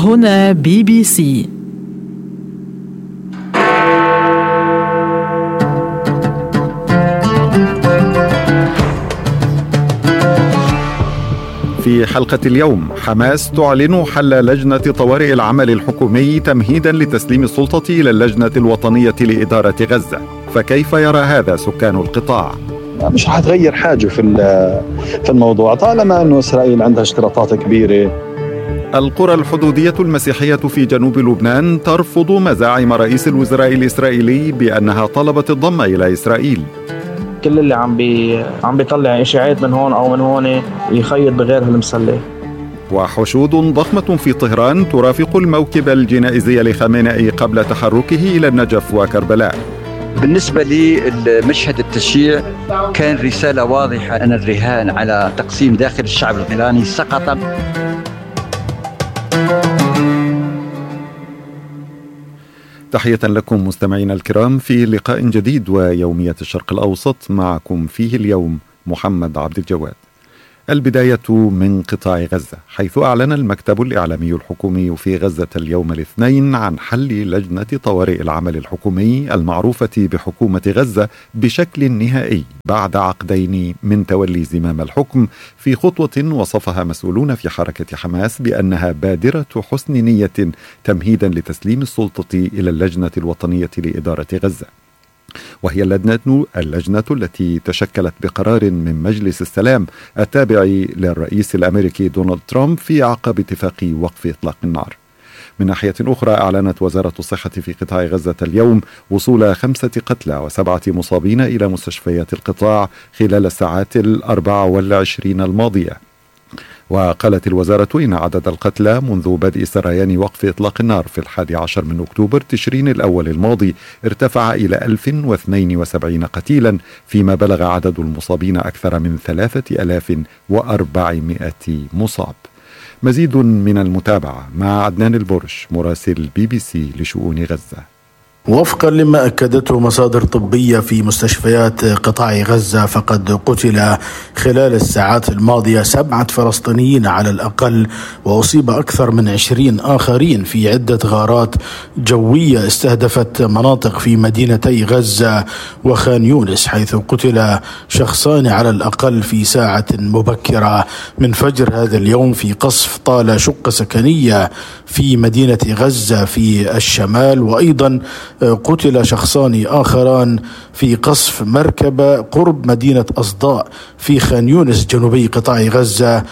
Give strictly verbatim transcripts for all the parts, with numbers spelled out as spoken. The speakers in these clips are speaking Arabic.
هنا بي بي سي. في حلقة اليوم، حماس تعلن حل لجنة طوارئ العمل الحكومي تمهيدا لتسليم السلطة إلى اللجنة الوطنية لإدارة غزة. فكيف يرى هذا سكان القطاع؟ مش حتغير حاجة في في الموضوع طالما أنه إسرائيل عندها اشتراطات كبيرة. القرى الحدودية المسيحية في جنوب لبنان ترفض مزاعم رئيس الوزراء الإسرائيلي بأنها طلبت الضم إلى إسرائيل. كل اللي عم بي عم بيطلع إشاعات من هون أو من هون يخيط بغير هالمسلة. وحشود ضخمة في طهران ترافق الموكب الجنائزي لخامنئي قبل تحركه إلى النجف وكربلاء. بالنسبة لي مشهد التشييع كان رسالة واضحة أن الرهان على تقسيم داخل الشعب الإيراني سقط. تحية لكم مستمعينا الكرام في لقاء جديد ويومية الشرق الأوسط، معكم فيه اليوم محمد عبد الجواد. البداية من قطاع غزة، حيث أعلن المكتب الإعلامي الحكومي في غزة اليوم الاثنين عن حل لجنة طوارئ العمل الحكومي المعروفة بحكومة غزة بشكل نهائي بعد عقدين من تولي زمام الحكم، في خطوة وصفها مسؤولون في حركة حماس بأنها بادرة حسن نية تمهيدا لتسليم السلطة إلى اللجنة الوطنية لإدارة غزة. وهي اللجنة, اللجنة التي تشكلت بقرار من مجلس السلام التابع للرئيس الأمريكي دونالد ترامب في أعقاب اتفاق وقف إطلاق النار. من ناحية أخرى، أعلنت وزارة الصحة في قطاع غزة اليوم وصول خمسة قتلى وسبعة مصابين إلى مستشفيات القطاع خلال الساعات الأربع والعشرين الماضية. وقالت الوزارة إن عدد القتلى منذ بدء سريان وقف إطلاق النار في الحادي عشر من أكتوبر تشرين الأول الماضي ارتفع إلى ألف واثنين وسبعين قتيلا، فيما بلغ عدد المصابين أكثر من ثلاثة آلاف وأربعمائة مصاب. مزيد من المتابعة مع عدنان البرش مراسل بي بي سي لشؤون غزة. وفقا لما أكدته مصادر طبية في مستشفيات قطاع غزة، فقد قتل خلال الساعات الماضية سبعة فلسطينيين على الأقل، وأصيب أكثر من عشرين آخرين في عدة غارات جوية استهدفت مناطق في مدينتي غزة وخان يونس، حيث قتل شخصان على الأقل في ساعة مبكرة من فجر هذا اليوم في قصف طال شقة سكنية في مدينة غزة في الشمال. وأيضا قتل شخصان آخران في قصف مركبة قرب مدينة أصداء في خان يونس جنوبي قطاع غزة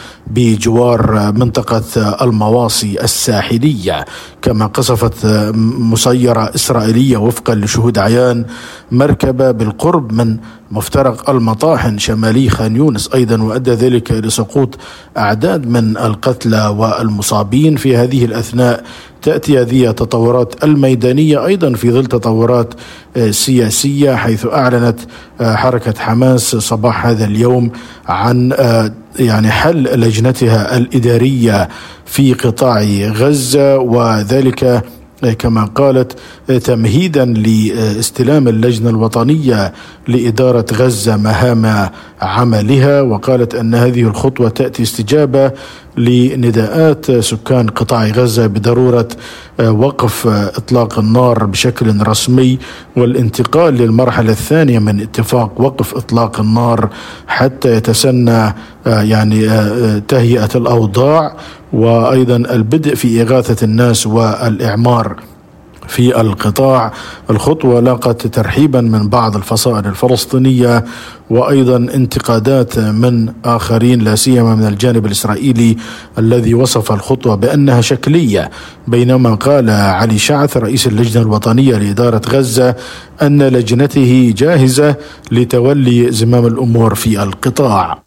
بجوار منطقة المواصي الساحلية. كما قصفت مسيرة إسرائيلية وفقا لشهود عيان مركبة بالقرب من مفترق المطاحن شمالي خان يونس أيضا، وأدى ذلك لسقوط أعداد من القتلى والمصابين. في هذه الأثناء تأتي هذه التطورات الميدانية أيضا في ظل تطورات سياسية، حيث أعلنت حركة حماس صباح هذا اليوم عن يعني حل لجنتها الإدارية في قطاع غزة، وذلك كما قالت تمهيدا لاستلام اللجنة الوطنية لإدارة غزة مهام عملها. وقالت أن هذه الخطوة تأتي استجابة لنداءات سكان قطاع غزة بضرورة وقف إطلاق النار بشكل رسمي والانتقال للمرحلة الثانية من اتفاق وقف إطلاق النار حتى يتسنى يعني تهيئة الأوضاع، وأيضا البدء في إغاثة الناس والإعمار في القطاع. الخطوة لاقت ترحيبا من بعض الفصائل الفلسطينية وأيضا انتقادات من آخرين، لا سيما من الجانب الإسرائيلي الذي وصف الخطوة بأنها شكلية، بينما قال علي شعث رئيس اللجنة الوطنية لإدارة غزة أن لجنته جاهزة لتولي زمام الأمور في القطاع.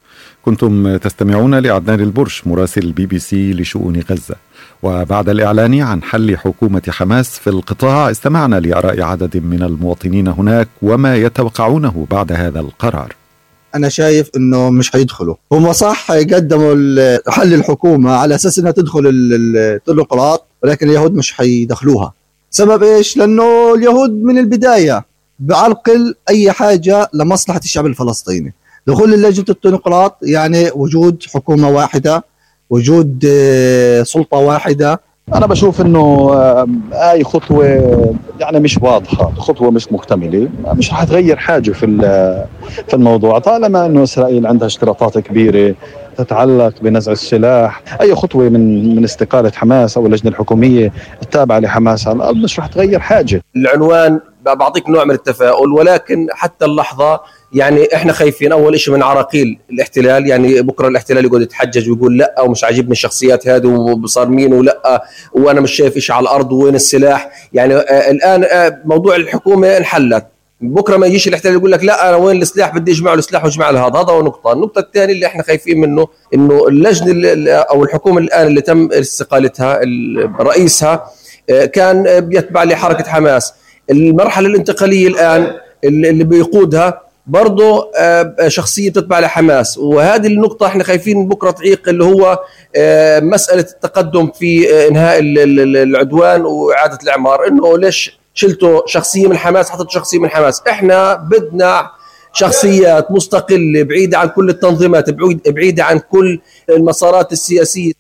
كنتم تستمعون لعدنان البرش مراسل بي بي سي لشؤون غزة. وبعد الإعلان عن حل حكومة حماس في القطاع، استمعنا لآراء عدد من المواطنين هناك وما يتوقعونه بعد هذا القرار. أنا شايف إنه مش هيدخلوا، هم صح يقدموا حل الحكومة على أساس إنها تدخل الديمقراط، ولكن اليهود مش هيدخلوها. سبب إيش؟ لأنه اليهود من البداية بعرقل أي حاجة لمصلحة الشعب الفلسطيني. دخول اللجنة الديمقراط يعني وجود حكومة واحدة، وجود سلطة واحدة، أنا بشوف إنه هاي خطوة يعني مش واضحة، خطوة مش مكتملة، مش رح تغير حاجة في في الموضوع، طالما إنه إسرائيل عندها اشتراطات كبيرة تتعلق بنزع السلاح. أي خطوة من من استقالة حماس أو اللجنة الحكومية التابعة لحماس على الأرض مش رح تغير حاجة. العنوان بعطيك نوع من التفاؤل، ولكن حتى اللحظة يعني احنا خايفين اول شيء من عراقيل الاحتلال. يعني بكره الاحتلال يقعد يتحجج ويقول لا ومش عاجبني الشخصيات هذه وصار مين ولا وانا مش شايف شيء على الارض وين السلاح. يعني آه الان آه موضوع الحكومه انحلت، بكره ما يجيش الاحتلال يقول لك لا انا وين السلاح بدي اجمع له سلاح واجمع له هذا. هذا نقطه. النقطه الثانيه اللي احنا خايفين منه انه اللجنه او الحكومه الان اللي تم استقالتها رئيسها آه كان بيتبع لحركه حماس. المرحله الانتقاليه الان اللي بيقودها برضه شخصية تتبع لحماس، وهذه النقطة احنا خايفين بكرة تعيق اللي هو مسألة التقدم في انهاء العدوان وإعادة الإعمار. انه ليش شلتوا شخصية من حماس حطيتوا شخصية من حماس؟ احنا بدنا شخصيات مستقلة بعيدة عن كل التنظيمات، بعيدة عن كل المسارات السياسية.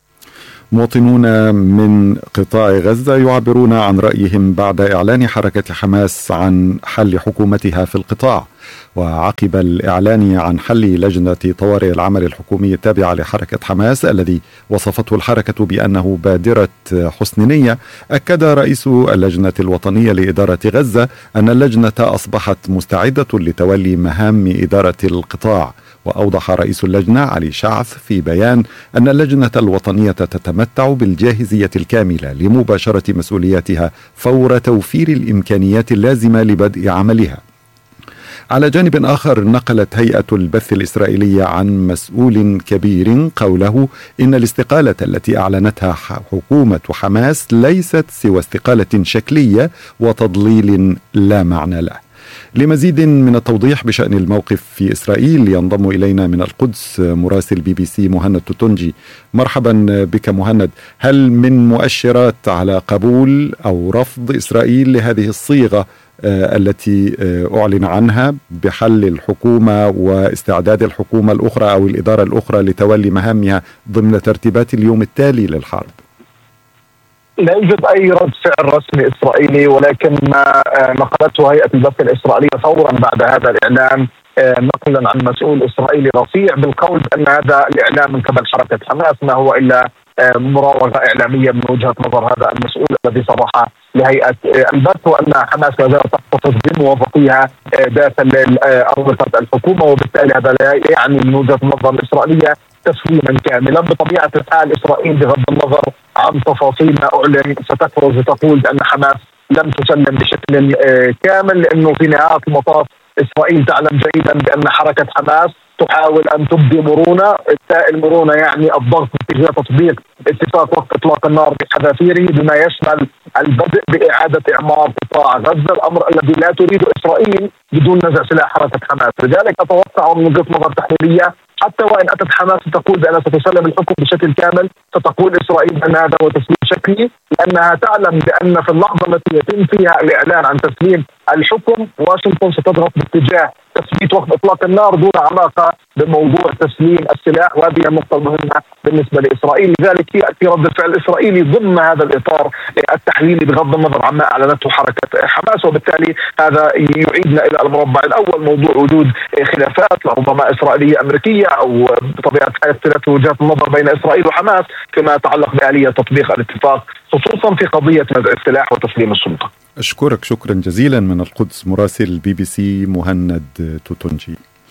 مواطنون من قطاع غزة يعبرون عن رأيهم بعد إعلان حركة حماس عن حل حكومتها في القطاع، وعقب الإعلان عن حل لجنة طوارئ العمل الحكومي التابعة لحركة حماس الذي وصفته الحركة بأنه بادرة حسن نية. أكد رئيس اللجنة الوطنية لإدارة غزة أن اللجنة أصبحت مستعدة لتولي مهام إدارة القطاع. وأوضح رئيس اللجنة علي شعث في بيان أن اللجنة الوطنية تتمتع بالجاهزية الكاملة لمباشرة مسؤولياتها فور توفير الإمكانيات اللازمة لبدء عملها. على جانب آخر، نقلت هيئة البث الإسرائيلية عن مسؤول كبير قوله إن الاستقالة التي أعلنتها حكومة حماس ليست سوى استقالة شكلية وتضليل لا معنى له. لمزيد من التوضيح بشأن الموقف في إسرائيل ينضم إلينا من القدس مراسل بي بي سي مهند توتونجي. مرحبا بك مهند. هل من مؤشرات على قبول أو رفض إسرائيل لهذه الصيغة آه التي آه أعلن عنها بحل الحكومة واستعداد الحكومة الأخرى أو الإدارة الأخرى لتولي مهامها ضمن ترتيبات اليوم التالي للحرب؟ لا يوجد أي رد فعل رسمي إسرائيلي، ولكن ما نقلته هيئة البث الإسرائيلية فورا بعد هذا الإعلان نقلا عن مسؤول إسرائيلي رفيع بالقول بأن هذا الإعلان من قبل حركة حماس ما هو إلا مراوغة إعلامية من وجهة نظر هذا المسؤول الذي صرح لهيئة البث وأن حماس لا زالت تحتفظ بموظفيها داخل أرضية الحكومة، وبالتالي هذا لا يعني من وجهة النظر الإسرائيلية تسليما كاملا. بطبيعة الحال إسرائيل بغض النظر عن تفاصيل ما أعلن ستخرج وتقول بأن حماس لم تسلم بشكل كامل، لأنه في نهاية المطاف إسرائيل تعلم جيدا بأن حركة حماس تحاول أن تبدي مرونة. المرونة يعني الضغط اتجاه تطبيق اتفاق وقف إطلاق النار بحذافيره بما يشمل البدء بإعادة إعمار قطاع غزة، الأمر الذي لا تريد إسرائيل بدون نزع سلاح حركة حماس. لذلك أتوقع من وجهة نظر تحليلية حتى وإن أتت حماس تقول بأنها ستسلم الحكم بشكل كامل، ستقول إسرائيل بأن هذا هو تسليم شكلي، لأنها تعلم بأن في اللحظة التي يتم فيها الإعلان عن تسليم الحكم واشنطن ستضغط باتجاه تثبيت وقف إطلاق النار دون علاقة بموضوع تسليم السلاح، وهذه النقطة المهمة بالنسبة لإسرائيل. لذلك يأتي رد الفعل الإسرائيلي ضمن هذا الإطار التحليلي بغض النظر عما أعلنته حركة حماس، وبالتالي هذا يعيدنا إلى المربع الأول، موضوع وجود خلافات لربما إسرائيلية أمريكية أو بطبيعة الحال اختلاف وجهات النظر بين إسرائيل وحماس فيما يتعلق بآلية تطبيق الاتفاق، خصوصا في قضية نزع السلاح وتسليم السلطة. أشكرك شكرا جزيلا من القدس مراسل بي بي سي مهند توتونجي.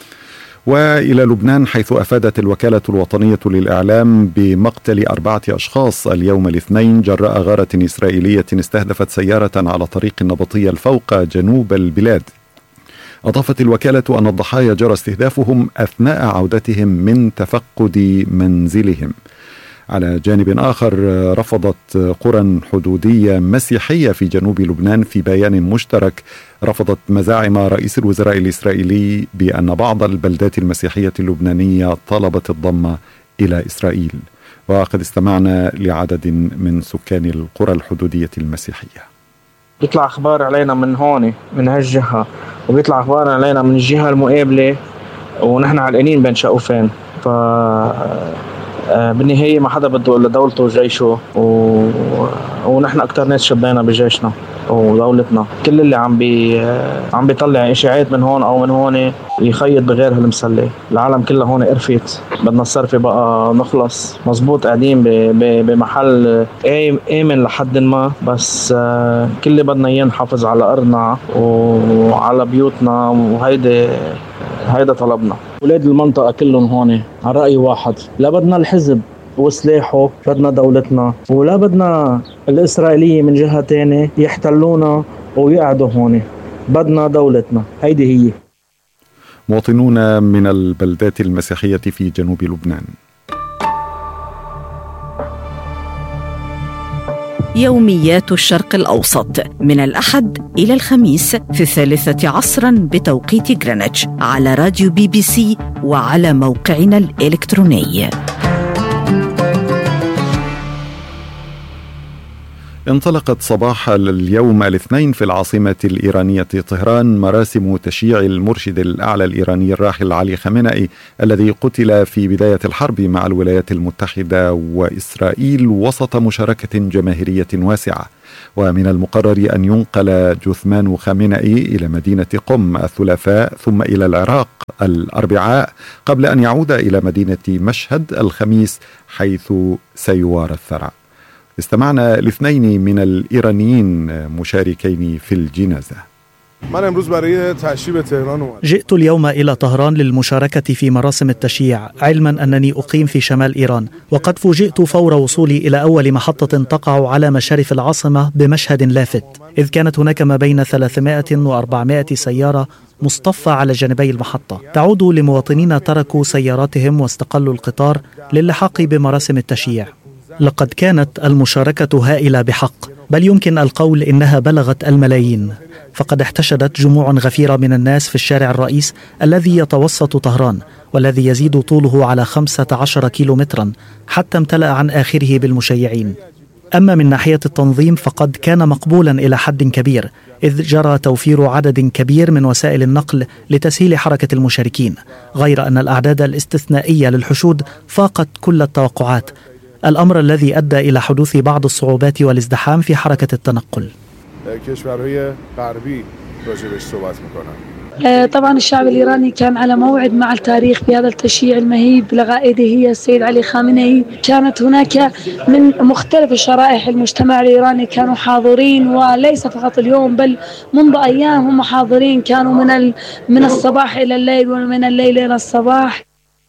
وإلى لبنان، حيث أفادت الوكالة الوطنية للإعلام بمقتل أربعة أشخاص اليوم الاثنين جراء غارة إسرائيلية استهدفت سيارة على طريق النبطية الفوق جنوب البلاد. أضافت الوكالة أن الضحايا جرى استهدافهم أثناء عودتهم من تفقد منزلهم. على جانب آخر، رفضت قرى حدودية مسيحية في جنوب لبنان في بيان مشترك رفضت مزاعم رئيس الوزراء الإسرائيلي بأن بعض البلدات المسيحية اللبنانية طلبت الضم إلى إسرائيل. وقد استمعنا لعدد من سكان القرى الحدودية المسيحية. بيطلع أخبار علينا من هون من هالجهة، وبيطلع أخبار علينا من الجهة المقابلة، ونحن علقانين بين شقوفين. ف بالنهاية ما حدا بده إلا دولته وجيشه و... ونحن أكتر ناس شبينا بجيشنا ودولتنا. كل اللي عم بي عم بيطلع إشاعات من هون أو من هون يخيط بغير هالمسلة. العالم كلها هون قرفت، بدنا الصرفة بقى نخلص. مزبوط قاعدين ب... ب... بمحل آمن لحد ما، بس كل اللي بدنا إياه نحافظ على أرضنا وعلى بيوتنا، وهيدا هيدا طلبنا. ولاد المنطقة كلهم هون على رأي واحد، لا بدنا الحزب وسلاحه، بدنا دولتنا، ولا بدنا الإسرائيلية من جهة تانية يحتلونا ويقعدوا هون. بدنا دولتنا، هيدي هي. مواطنون من البلدات المسيحية في جنوب لبنان. يوميات الشرق الأوسط من الأحد إلى الخميس في الثالثة عصرا بتوقيت غرينتش على راديو بي بي سي وعلى موقعنا الإلكتروني. انطلقت صباح اليوم الاثنين في العاصمة الإيرانية طهران مراسم تشييع المرشد الأعلى الإيراني الراحل علي خامنئي الذي قتل في بداية الحرب مع الولايات المتحدة وإسرائيل وسط مشاركة جماهيرية واسعة. ومن المقرر أن ينقل جثمان خامنئي إلى مدينة قم الثلاثاء ثم إلى العراق الأربعاء قبل أن يعود إلى مدينة مشهد الخميس حيث سيوارى الثرى. استمعنا لاثنين من الإيرانيين مشاركين في الجنازة. جئت اليوم إلى طهران للمشاركة في مراسم التشييع، علما أنني أقيم في شمال إيران، وقد فوجئت فور وصولي إلى أول محطة تقع على مشارف العاصمة بمشهد لافت، إذ كانت هناك ما بين ثلاثمائة وأربعمائة سيارة مصطفى على جانبي المحطة تعود لمواطنين تركوا سياراتهم واستقلوا القطار للحاق بمراسم التشييع. لقد كانت المشاركة هائلة بحق، بل يمكن القول إنها بلغت الملايين، فقد احتشدت جموع غفيرة من الناس في الشارع الرئيس الذي يتوسط طهران والذي يزيد طوله على خمسة عشر كيلومترا حتى امتلأ عن آخره بالمشيعين. أما من ناحية التنظيم فقد كان مقبولا إلى حد كبير، إذ جرى توفير عدد كبير من وسائل النقل لتسهيل حركة المشاركين، غير أن الأعداد الاستثنائية للحشود فاقت كل التوقعات، الأمر الذي أدى إلى حدوث بعض الصعوبات والازدحام في حركة التنقل. طبعا الشعب الإيراني كان على موعد مع التاريخ بهذا التشييع المهيب لغائده هي السيد علي خامنئي. كانت هناك من مختلف الشرائح المجتمع الإيراني كانوا حاضرين، وليس فقط اليوم بل منذ أيام هم حاضرين، كانوا من من الصباح إلى الليل ومن الليل إلى الصباح.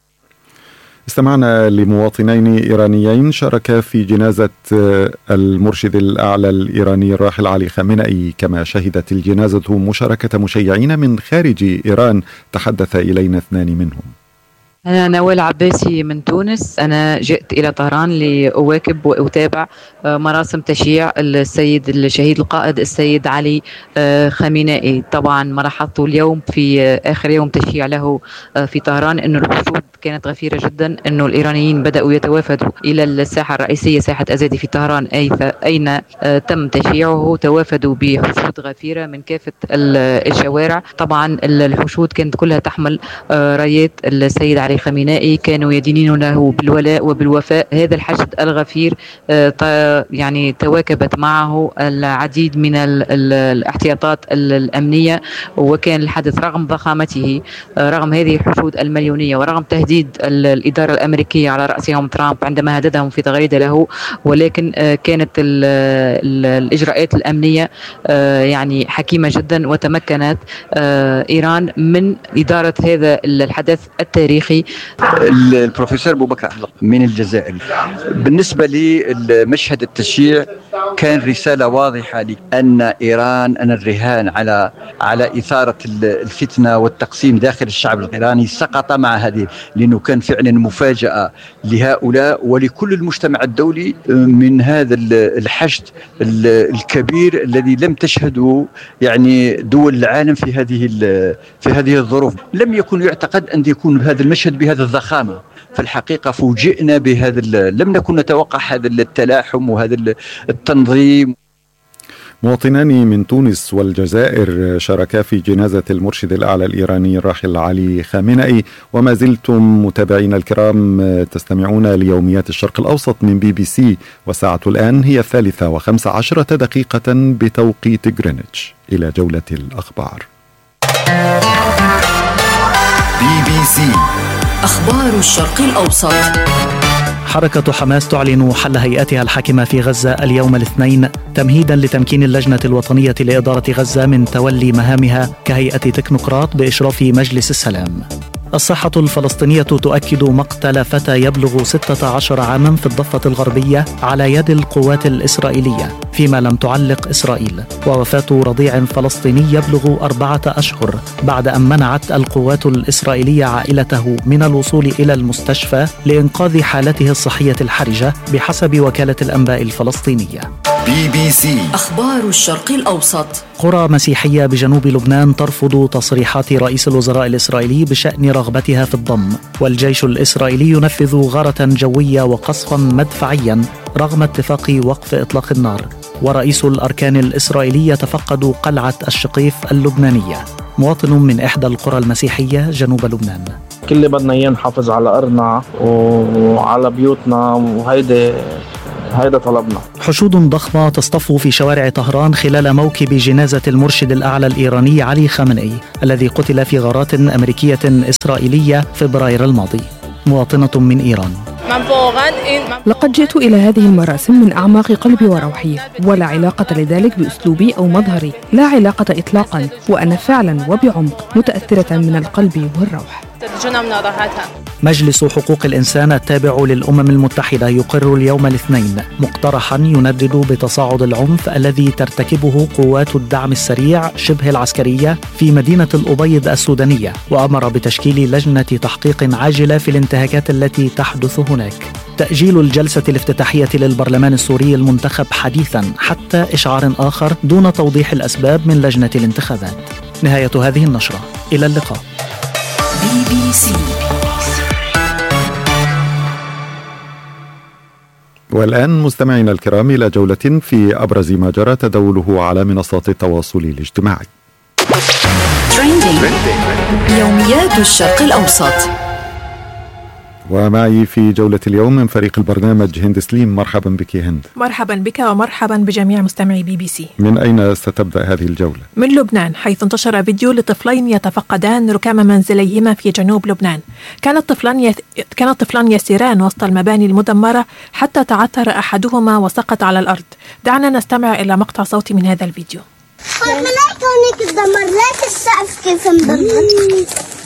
استمعنا لمواطنين إيرانيين شاركا في جنازة المرشد الأعلى الإيراني الراحل علي خامنئي، كما شهدت الجنازة مشاركة مشيعين من خارج إيران تحدث إلينا اثنان منهم. أنا نوال عباسي من تونس. أنا جئت إلى طهران لأواكب وأتابع مراسم تشييع السيد الشهيد القائد السيد علي خامنئي. طبعا ما لاحظته اليوم في آخر يوم تشييع له في طهران أنه الحشود كانت غفيرة جدا، أنه الإيرانيين بدأوا يتوافدوا إلى الساحة الرئيسية ساحة أزادي في طهران أين تم تشييعه، توافدوا بحشود غفيرة من كافة الشوارع. طبعا الحشود كانت كلها تحمل رايات السيد علي خامنئي، كانوا يدينون له بالولاء وبالوفاء. هذا الحشد الغفير يعني تواكبت معه العديد من الاحتياطات الأمنية، وكان الحدث رغم ضخامته، رغم هذه الحشود المليونية ورغم تهديد الإدارة الأمريكية على رأسهم ترامب عندما هددهم في تغريدة له، ولكن كانت الإجراءات الأمنية يعني حكيمة جدا، وتمكنت إيران من إدارة هذا الحدث التاريخي. البروفيسور أبو بكر من الجزائر. بالنسبة لي مشهد التشييع كان رسالة واضحة لأن إيران أن الرهان على على إثارة الفتنة والتقسيم داخل الشعب الإيراني سقط مع هذه، لأنه كان فعلا مفاجأة لهؤلاء ولكل المجتمع الدولي من هذا الحشد الكبير الذي لم تشهده يعني دول العالم في هذه في هذه الظروف. لم يكن يعتقد أن يكون هذا المشهد بهذا الضخامة، فالحقيقة فوجئنا بهذا، لم نكن نتوقع هذا التلاحم وهذا التنظيم. مواطنان من تونس والجزائر شاركا في جنازة المرشد الأعلى الإيراني الراحل علي خامنئي. وما زلتم متابعين الكرام تستمعون ليوميات الشرق الأوسط من بي بي سي، والساعة الآن هي الثالثة وخمس عشرة دقيقة بتوقيت غرينتش. إلى جولة الأخبار. بي بي سي أخبار الشرق الأوسط. حركة حماس تعلن حل هيئتها الحاكمة في غزة اليوم الاثنين تمهيدا لتمكين اللجنة الوطنية لإدارة غزة من تولي مهامها كهيئة تكنوقراط بإشراف مجلس السلام. الصحة الفلسطينية تؤكد مقتل فتى يبلغ ستة عشر عاما في الضفة الغربية على يد القوات الإسرائيلية، فيما لم تعلق إسرائيل. ووفاة رضيع فلسطيني يبلغ أربعة أشهر بعد أن منعت القوات الإسرائيلية عائلته من الوصول إلى المستشفى لإنقاذ حالته الصحية الحرجة بحسب وكالة الأنباء الفلسطينية. بي بي سي أخبار الشرق الأوسط. قرى مسيحية بجنوب لبنان ترفض تصريحات رئيس الوزراء الإسرائيلي بشأن رغبتها في الضم، والجيش الإسرائيلي ينفذ غارة جوية وقصفا مدفعيا رغم اتفاق وقف إطلاق النار. ورئيس الأركان الإسرائيلي يتفقد قلعة الشقيف اللبنانية. مواطن من إحدى القرى المسيحية جنوب لبنان: كل اللي بدنا إياه نحافظ على أرضنا وعلى بيوتنا، وهيدا هيدا طلبنا. حشود ضخمة تصطف في شوارع طهران خلال موكب جنازة المرشد الأعلى الإيراني علي خامنئي الذي قتل في غارات أمريكية إسرائيلية فبراير الماضي. مواطنة من إيران: لقد جئت إلى هذه المراسم من أعماق قلبي وروحي، ولا علاقة لذلك بأسلوبي أو مظهري، لا علاقة إطلاقا، وأنا فعلا وبعمق متأثرة من القلب والروح. مجلس حقوق الإنسان التابع للأمم المتحدة يقر اليوم الاثنين مقترحا يندد بتصاعد العنف الذي ترتكبه قوات الدعم السريع شبه العسكرية في مدينة الأبيض السودانية، وأمر بتشكيل لجنة تحقيق عاجلة في الانتهاكات التي تحدث هناك. تأجيل الجلسة الافتتاحية للبرلمان السوري المنتخب حديثا حتى إشعار آخر دون توضيح الأسباب من لجنة الانتخابات. نهاية هذه النشرة، إلى اللقاء. بي بي سي. والآن مستمعينا الكرام إلى جولة في أبرز ما جرى تداوله على منصات التواصل الاجتماعي. يوميات الشرق الأوسط. ومعي في جولة اليوم من فريق البرنامج هند سليم. مرحبا بك هند. مرحبا بك ومرحبا بجميع مستمعي بي بي سي. من أين ستبدأ هذه الجولة؟ من لبنان، حيث انتشر فيديو لطفلين يتفقدان ركام منزليهما في جنوب لبنان. كان الطفلان يث... كان الطفلان يسيران وسط المباني المدمرة حتى تعثر أحدهما وسقط على الأرض. دعنا نستمع إلى مقطع صوتي من هذا الفيديو. الملاك هونيك تدمر، ليك السقف كيف مدمر،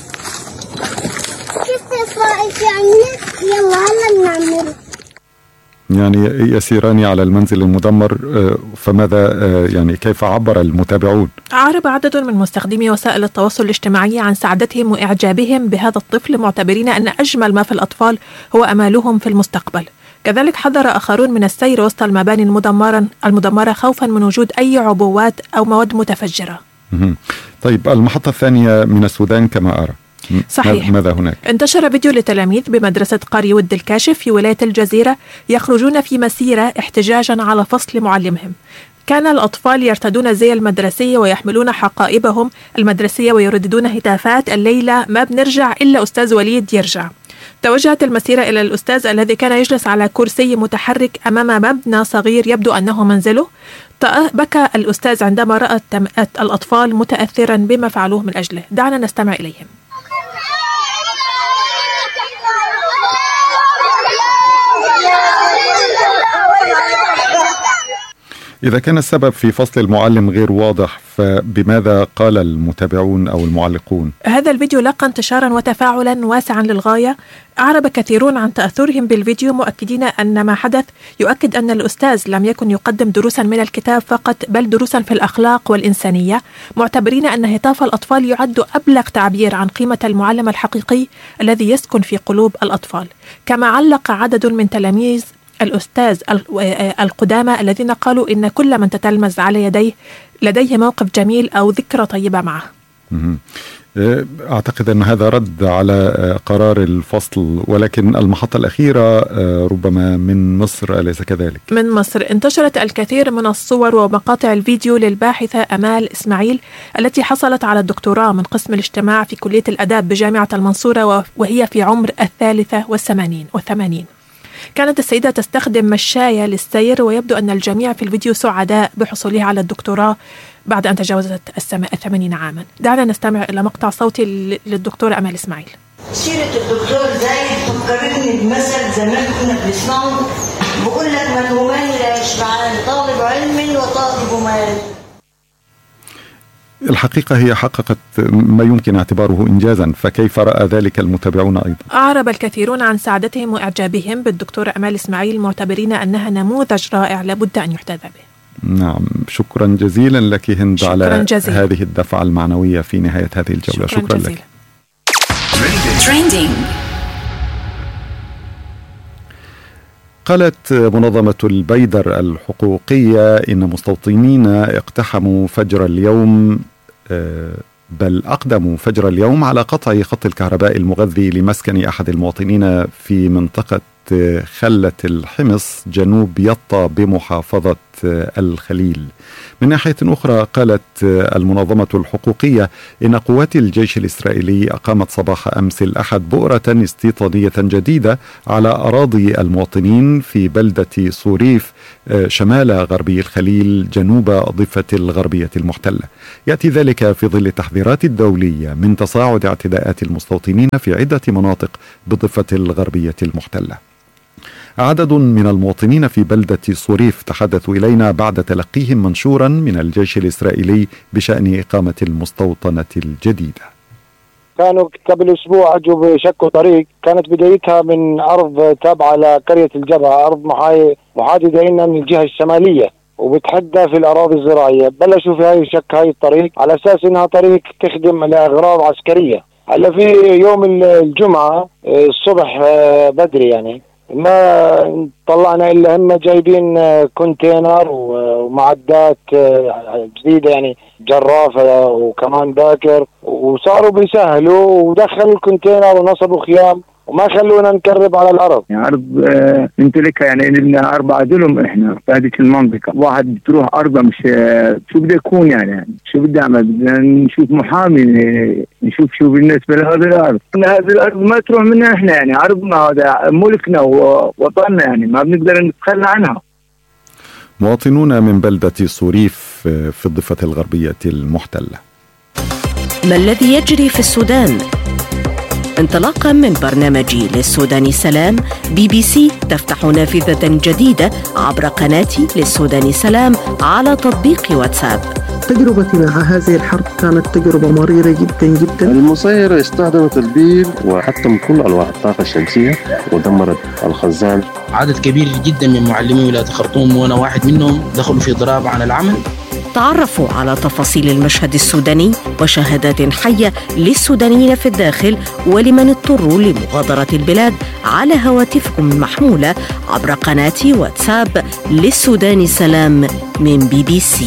كيف فائق يعني، يلا هلا بنعمله. يعني يسيران على المنزل المدمر، فماذا يعني كيف عبر المتابعون؟ أعرب عدد من مستخدمي وسائل التواصل الاجتماعي عن سعادتهم وإعجابهم بهذا الطفل، معتبرين أن أجمل ما في الأطفال هو أمالهم في المستقبل. كذلك حذر آخرون من السير وسط المباني المدمرة المدمرة خوفا من وجود أي عبوات أو مواد متفجرة. طيب، المحطة الثانية من السودان كما أرى. صحيح. ماذا هناك؟ انتشر فيديو لتلاميذ بمدرسة قرية ود الكاشف في ولاية الجزيرة يخرجون في مسيرة احتجاجا على فصل معلمهم. كان الأطفال يرتدون زي المدرسية ويحملون حقائبهم المدرسية ويرددون هتافات الليلة ما بنرجع إلا أستاذ وليد يرجع. توجهت المسيرة إلى الأستاذ الذي كان يجلس على كرسي متحرك أمام مبنى صغير يبدو أنه منزله. بكى الأستاذ عندما رأى الأطفال متأثرا بما فعلوه من أجله. دعنا نستمع إليهم. إذا كان السبب في فصل المعلم غير واضح، فبماذا قال المتابعون أو المعلقون؟ هذا الفيديو لقى انتشارا وتفاعلا واسعا للغاية. أعرب كثيرون عن تأثرهم بالفيديو، مؤكدين أن ما حدث يؤكد أن الأستاذ لم يكن يقدم دروسا من الكتاب فقط، بل دروسا في الأخلاق والإنسانية، معتبرين أن هتاف الأطفال يعد أبلغ تعبير عن قيمة المعلم الحقيقي الذي يسكن في قلوب الأطفال. كما علق عدد من تلاميذ الأستاذ القدامى الذين قالوا إن كل من تتلمذ على يديه لديه موقف جميل أو ذكرى طيبة معه. أعتقد أن هذا رد على قرار الفصل، ولكن المحطة الأخيرة ربما من مصر، أليس كذلك؟ من مصر انتشرت الكثير من الصور ومقاطع الفيديو للباحثة أمال إسماعيل التي حصلت على الدكتوراه من قسم الاجتماع في كلية الآداب بجامعة المنصورة وهي في عمر الثالثة والثمانين والثمانين. كانت السيدة تستخدم مشاية للسير، ويبدو أن الجميع في الفيديو سعداء بحصولها على الدكتوراه بعد أن تجاوزت الثمانين عاما. دعنا نستمع إلى مقطع صوتي للدكتورة أمال إسماعيل. سيرة الدكتور زايد فكرتني بمثل زمان كنا بنسمعه بقول لك من هو مال لا يشبعان، طالب علم وطالب مال. الحقيقة هي حققت ما يمكن اعتباره إنجازا، فكيف رأى ذلك المتابعون أيضا؟ أعرب الكثيرون عن سعادتهم وإعجابهم بالدكتورة أمال إسماعيل، معتبرين أنها نموذج رائع لابد أن يحتذى به. نعم، شكرا جزيلا لك هند شكرا على جزيلا. هذه الدفعة المعنوية في نهاية هذه الجولة. شكرا, شكرا لك. Trending. قالت منظمة البيدر الحقوقية إن مستوطنين اقتحموا فجر اليوم بل أقدموا فجر اليوم على قطع خط الكهرباء المغذي لمسكن أحد المواطنين في منطقة خلة الحمص جنوب يطا بمحافظة الخليل. من ناحية أخرى قالت المنظمة الحقوقية إن قوات الجيش الإسرائيلي أقامت صباح أمس الأحد بؤرة استيطانية جديدة على أراضي المواطنين في بلدة صوريف شمال غربي الخليل جنوب ضفة الغربية المحتلة. يأتي ذلك في ظل التحذيرات الدولية من تصاعد اعتداءات المستوطنين في عدة مناطق بضفة الغربية المحتلة. عدد من المواطنين في بلدة صوريف تحدثوا إلينا بعد تلقيهم منشورا من الجيش الإسرائيلي بشأن إقامة المستوطنة الجديدة. كانوا قبل أسبوع أجوا بشكوا طريق، كانت بدايتها من أرض تابعة لقرية الجبهة، أرض محاددة لنا من الجهة الشمالية وبتحدى في الأراضي الزراعية. بلشوا في هاي شك هاي الطريق على أساس إنها طريق تخدم لأغراض عسكرية. هلا في يوم الجمعة الصبح بدري يعني ما طلعنا إلا هم جايبين كونتينر ومعدات جديدة يعني جرافة وكمان باكر، وصاروا بيسهلوا ودخلوا الكونتينر ونصبوا خيام وما خلونا نكرب على الأرض. يعني أرض نمتلكها يعني لنا أربعة دلم إحنا في هذه المنطقة، واحد بتروح أرضه مش شو بده يكون يعني, يعني شو بدي أعمل؟ بدنا نشوف محامي نشوف شو بالنسبة لهذه الأرض. هذه الأرض ما تروح منا إحنا يعني أرضنا، هذا ملكنا ووطننا يعني ما بنقدر نتخلى عنها. مواطنون من بلدة صوريف في الضفة الغربية المحتلة. ما الذي يجري في السودان؟ انطلاقا من برنامج للسودان سلام، بي بي سي تفتح نافذة جديدة عبر قناة للسودان سلام على تطبيق واتساب. تجربتي مع هذه الحرب كانت تجربة مريرة جدا جدا. المسيرة استخدمت البيل وحتم كل أنواع الطاقة الشمسية ودمرت الخزان. عدد كبير جدا من معلمي ولاية الخرطوم وأنا واحد منهم دخلوا في ضراب عن العمل. تعرفوا على تفاصيل المشهد السوداني وشهادات حية للسودانيين في الداخل ولمن اضطروا لمغادرة البلاد على هواتفكم المحمولة عبر قناة واتساب للسودان سلام من بي بي سي.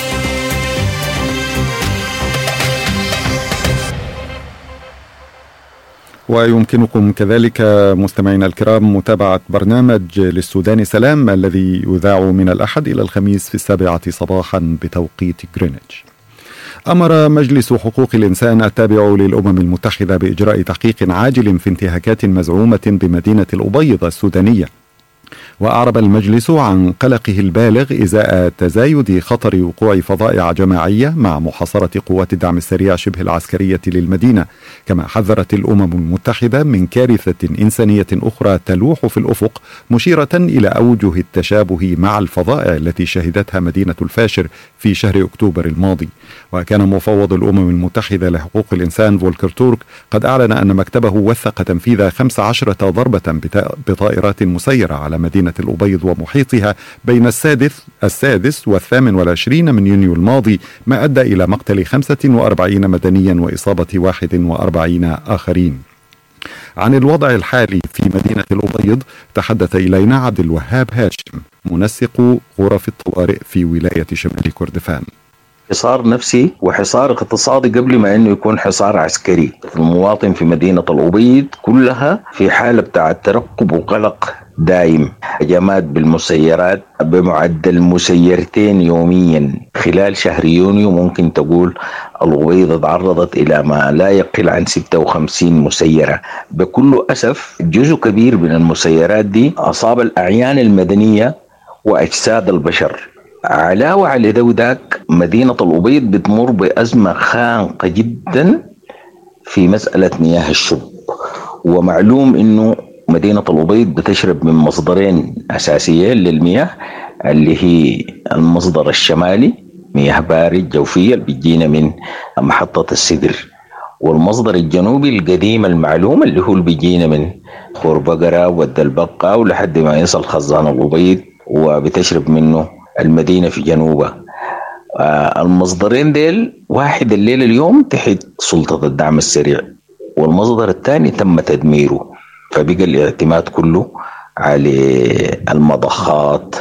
ويمكنكم كذلك مستمعينا الكرام متابعة برنامج للسودان سلام الذي يذاع من الأحد إلى الخميس في السابعة صباحا بتوقيت غرينتش. أمر مجلس حقوق الإنسان التابع للأمم المتحدة بإجراء تحقيق عاجل في انتهاكات مزعومة بمدينة الأبيض السودانية. وأعرب المجلس عن قلقه البالغ إزاء تزايد خطر وقوع فظائع جماعية مع محاصرة قوات الدعم السريع شبه العسكرية للمدينة، كما حذرت الأمم المتحدة من كارثة إنسانية أخرى تلوح في الأفق، مشيرة إلى أوجه التشابه مع الفظائع التي شهدتها مدينة الفاشر في شهر أكتوبر الماضي. وكان مفوض الأمم المتحدة لحقوق الإنسان فولكر تورك قد أعلن أن مكتبه وثق تنفيذ خمس عشرة ضربة بطائرات مسيرة على مدينة الأبيض ومحيطها بين السادس السادس والثامن والعشرين من يونيو الماضي، ما أدى إلى مقتل خمسة وأربعين مدنيا وإصابة واحد وأربعين آخرين. عن الوضع الحالي في مدينة الأبيض تحدث إلينا عبد الوهاب هاشم، منسق غرف الطوارئ في ولاية شمال كردفان. حصار نفسي وحصار اقتصادي قبل ما انه يكون حصار عسكري. المواطن في مدينة الأبيض كلها في حالة بتاع ترقب وقلق دائم. هجمات بالمسيرات بمعدل مسيرتين يوميا خلال شهر يونيو. ممكن تقول الأبيض تعرضت إلى ما لا يقل عن ستة وخمسين مسيرة. بكل أسف جزء كبير من المسيرات دي أصاب الأعيان المدنية وأجساد البشر. علاوة على ده وداك مدينة الأبيض بتمر بأزمة خانقة جدا في مسألة مياه الشرب. ومعلوم إنه مدينة الأبيض بتشرب من مصدرين أساسيين للمياه، اللي هي المصدر الشمالي مياه بارد جوفية اللي بيجينا من محطة السدر، والمصدر الجنوبي القديم المعلوم اللي هو اللي بيجينا من خور بقرة والدلبقة ولحد ما يصل خزان الأبيض وبتشرب منه المدينة في جنوبها. آه المصدرين ديل واحد الليل اليوم تحت سلطة الدعم السريع، والمصدر الثاني تم تدميره، فبقى الاعتماد كله على المضخات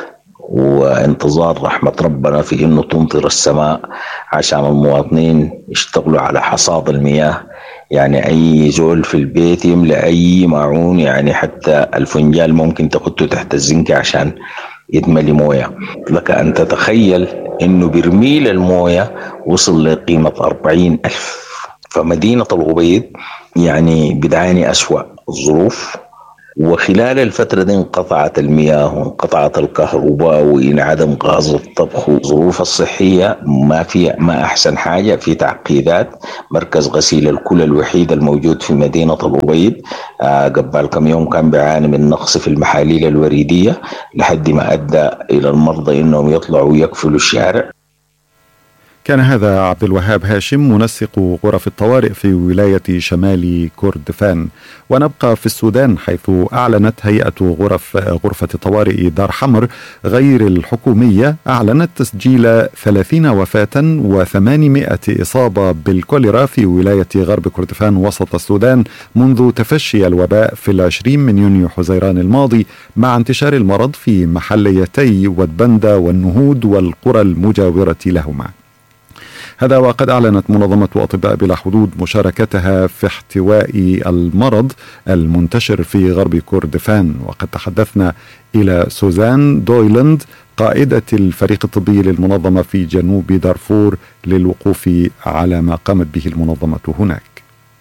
وانتظار رحمة ربنا في انه تمطر السماء عشان المواطنين يشتغلوا على حصاد المياه. يعني اي زول في البيت يملأ اي معون، يعني حتى الفنجال ممكن تحطه تحت الزنكة عشان يتملي موية. لك ان تتخيل انه برميل الموية وصل لقيمة أربعين ألف. فمدينة الأبيض يعني بتعاني أسوأ الظروف، وخلال الفترة دي انقطعت المياه وانقطعت الكهرباء وانعدم غاز الطبخ. الظروف الصحية ما في ما أحسن حاجة، في تعقيدات. مركز غسيل الكلى الوحيد الموجود في مدينة الأبيض آه قبل كم يوم كان بيعاني من نقص في المحاليل الوريدية لحد ما أدى إلى المرضى إنهم يطلعوا ويقفلوا الشارع. كان هذا عبد الوهاب هاشم منسق غرف الطوارئ في ولاية شمال كردفان. ونبقى في السودان، حيث أعلنت هيئة غرف غرفة طوارئ دار حمر غير الحكومية أعلنت تسجيل ثلاثين وفاة وثمانمائة إصابة بالكوليرا في ولاية غرب كردفان وسط السودان منذ تفشي الوباء في العشرين من يونيو حزيران الماضي، مع انتشار المرض في محليتي ودبندة والنهود والقرى المجاورة لهما. هذا وقد أعلنت منظمة أطباء بلا حدود مشاركتها في احتواء المرض المنتشر في غرب كردفان. وقد تحدثنا إلى سوزان دويلاند قائدة الفريق الطبي للمنظمة في جنوب دارفور للوقوف على ما قامت به المنظمة هناك.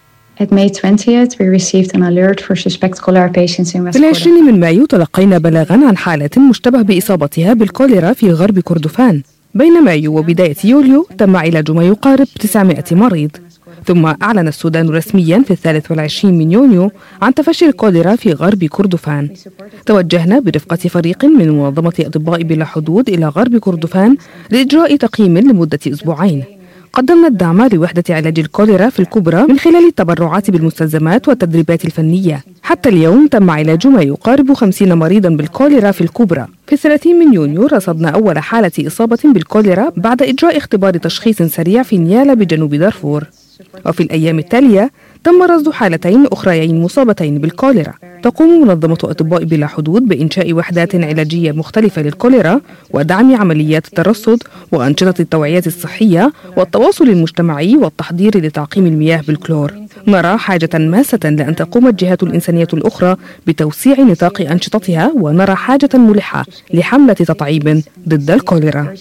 في العشرين من مايو تلقينا بلاغا عن حالة مشتبه بإصابتها بالكوليرا في غرب كردفان. بين مايو وبداية يوليو تم علاج ما يقارب تسعمائة مريض. ثم أعلن السودان رسميا في الثالث والعشرين من يونيو عن تفشي الكوليرا في غرب كردفان. توجهنا برفقة فريق من منظمة أطباء بلا حدود إلى غرب كردفان لإجراء تقييم لمدة أسبوعين. قدمنا الدعم لوحدة علاج الكوليرا في الكبرى من خلال التبرعات بالمستلزمات والتدريبات الفنية. حتى اليوم تم علاج ما يقارب خمسين مريضا بالكوليرا في الكبرى. في الثلاثين من يونيو رصدنا أول حالة إصابة بالكوليرا بعد إجراء اختبار تشخيص سريع في نيالا بجنوب دارفور. وفي الأيام التالية تم رصد حالتين أخريين مصابتين بالكوليرا. تقوم منظمة أطباء بلا حدود بإنشاء وحدات علاجية مختلفة للكوليرا ودعم عمليات الترصد وأنشطة التوعية الصحية والتواصل المجتمعي والتحضير لتعقيم المياه بالكلور. نرى حاجة ماسة لأن تقوم الجهات الإنسانية الأخرى بتوسيع نطاق أنشطتها، ونرى حاجة ملحة لحملة تطعيم ضد الكوليرا.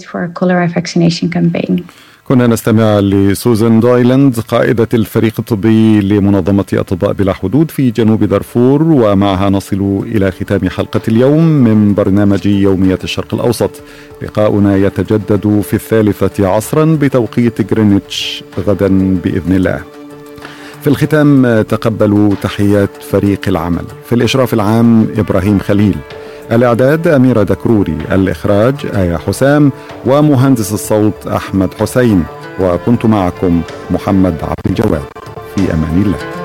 كنا نستمع لسوزان دويلاند قائدة الفريق الطبي لمنظمة أطباء بلا حدود في جنوب دارفور. ومعها نصل إلى ختام حلقة اليوم من برنامج يومية الشرق الأوسط. لقاؤنا يتجدد في الثالثة عصرا بتوقيت غرينتش غدا بإذن الله. في الختام تقبلوا تحيات فريق العمل. في الإشراف العام إبراهيم خليل، الإعداد أميرة دكروري، الإخراج آية حسام، ومهندس الصوت أحمد حسين. وكنت معكم محمد عبد الجواد. في أمان الله.